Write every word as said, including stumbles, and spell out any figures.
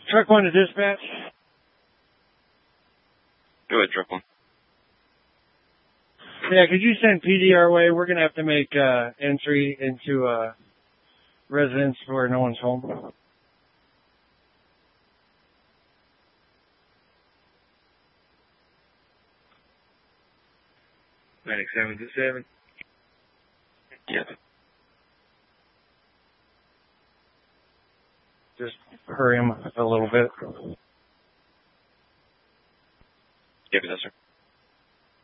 Truck one to dispatch. Go ahead, truck one. Yeah, could you send P D our way? We're going to have to make uh, entry into a residence where no one's home. Manic seven two seven. Yep. Just hurry him a little bit. Yep, yes, sir.